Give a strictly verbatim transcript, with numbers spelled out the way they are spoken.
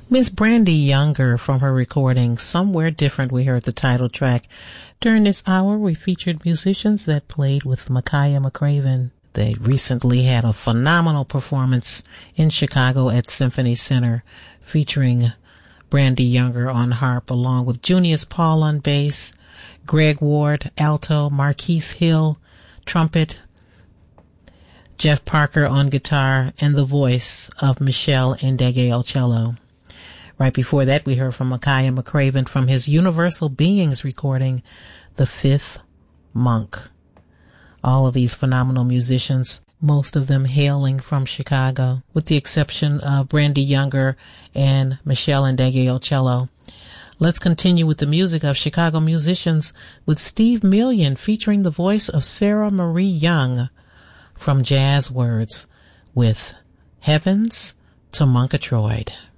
Miss Brandy Younger from her recording Somewhere Different, we heard the title track. During this hour, we featured musicians that played with Makaya McCraven. They recently had a phenomenal performance in Chicago at Symphony Center featuring Brandy Younger on harp along with Junius Paul on bass, Greg Ward, alto, Marquise Hill, trumpet, Jeff Parker on guitar, and the voice of Michelle Ndegeocello cello. Right before that, we heard from Makaya McCraven from his Universal Beings recording, The Fifth Monk. All of these phenomenal musicians, most of them hailing from Chicago, with the exception of Brandy Younger and Michelle Ndegeocello cello. Let's continue with the music of Chicago musicians with Steve Million featuring the voice of Sarah Marie Young from Jazz Words with Heavens to Murgatroyd.